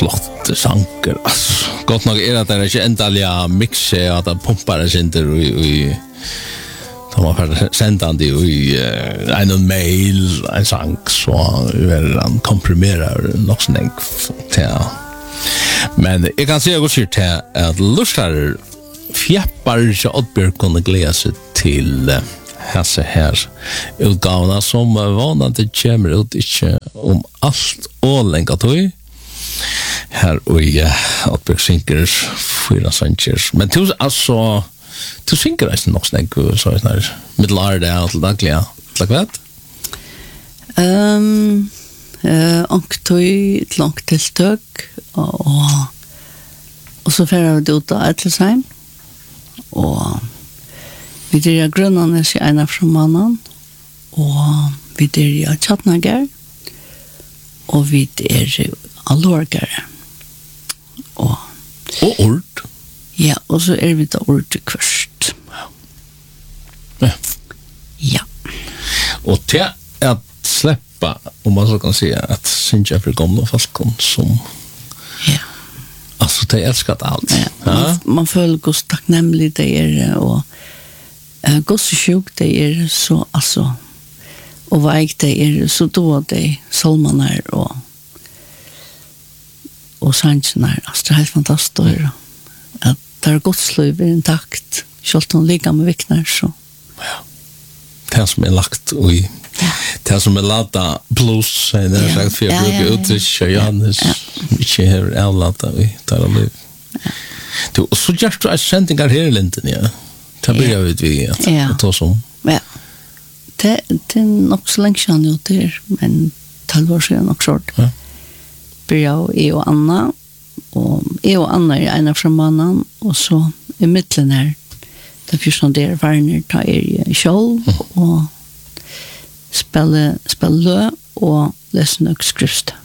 flott sanger. Gott nok att det inte ändaliga mixe att det pumpar det inte i då man får sända det i en mail en sang så väl han komprimerar något sånt där. Men jag kan säga också att lustar fjäppar så Oddbjörk kunde glädja sig till hessa här utgåvorna som vanligt kommer ut inte om allt och länka tog här och Oddbjörk synger fyra sånger men du alltså du synger det nog snägg så är det middelar till dagliga vad och tog ett långt tilltök och så färrar vi ut av Ettelsheim och vi der Grønlandes i ena från mannen och vi der Tjatnager och vi der Allorgar och ord. Ja, och så vi da ord först. Ja. Och det att släppa om man så kan säga att synja för gamla folkon som ja. Alltså det älskat allt. Ja. Man följer hur tacknämlig det och hur sjuk det så alltså och väg det så då det salmarna och sancherna alltså det är helt fantastiskt att det är Guds liv i intakt självt hon ligger med viknar så ja det som är lagt och det som är lata plus så det är sagt för att bruka uttryck Johannes inte här avlata vi tar liv du så just du är sändningar här i Linden ja det börjar vi att ta som ja det är nog så länge sedan jag där men 12 år sedan också börjar jag och Anna är ena från mannen och så i mitten här där finns där Werner tar i show och spela och läsa några skrift.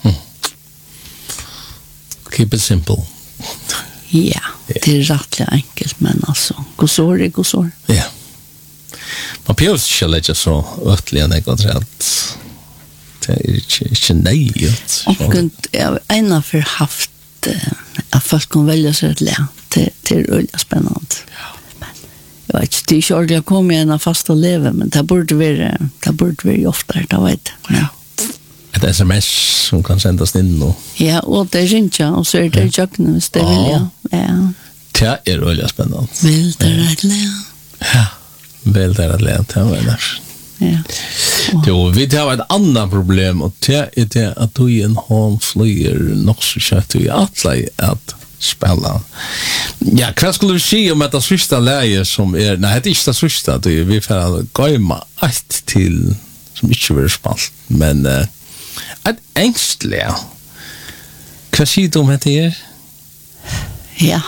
Keep it simple. Ja, det är rätt enkelt men alltså går så. Ja. Man behöver inte lägga så ötligen något rätt. Det är inte nöjt. Och ena för haft att folk kan välja sig ett lä. Det är väldigt spännande. Ja. Jag vet inte, det är inte ordentligt att komma i en fasta lever, men det borde vara oftare, det vet jag. Ja. Ett sms som kan sändas in och... Ja, och det är inte, och så är det jökna hvis det vill jag. Ja. Det är väldigt spännande. Vill det att lära? Ja, vill det att lära, det var det. Ja. Jo, vi har ett annat problem, och det är det att du i en hånd flyger nog så kött i att spela. Ja, vad skulle du säga om det sista läget som är... Nej, det är inte det sista. Vi får gömma ett till som inte vill spela. Men ett ängstliga. Vad säger du om det här? Ja.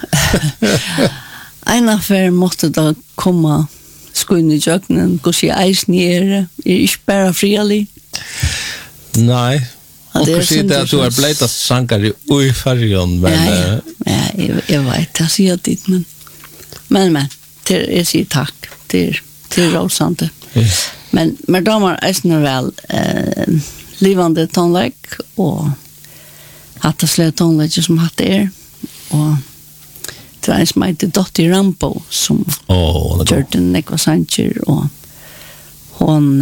En affär måste då komma skoin i jöknen. Gå sig eisen är inte bara frilig. Nej. Och du säger att du har blivit att sankar i färgen, men... Ja, jag vet, jag säger det, men jag säger tack, det är råsande. Men de har ägna väl livande tonlägg och hatt och slä tonlägg som hatt det och det var en som heter Dottie Rambo som gör den Nekva Sanchez och hon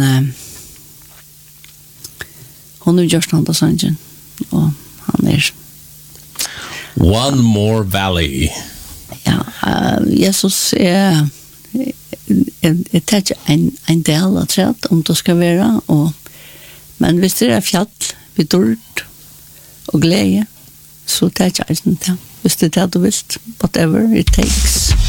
är just han Sanchez och han är One More Valley. Ja, Jesus är en del av träd om det ska vara och men hvis det är fjall vid dörd och glädje så tar jag inte. Hvis det är det du vill, whatever it takes.